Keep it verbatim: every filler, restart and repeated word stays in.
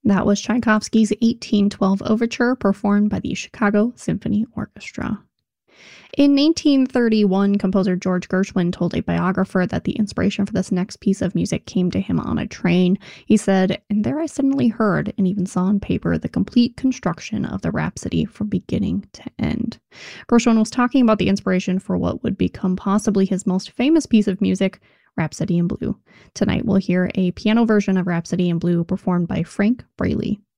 That was Tchaikovsky's eighteen twelve Overture, performed by the Chicago Symphony Orchestra. In nineteen thirty-one, composer George Gershwin told a biographer that the inspiration for this next piece of music came to him on a train. He said, "And there I suddenly heard and even saw on paper the complete construction of the Rhapsody from beginning to end." Gershwin was talking about the inspiration for what would become possibly his most famous piece of music, Rhapsody in Blue. Tonight we'll hear a piano version of Rhapsody in Blue performed by Frank Braley.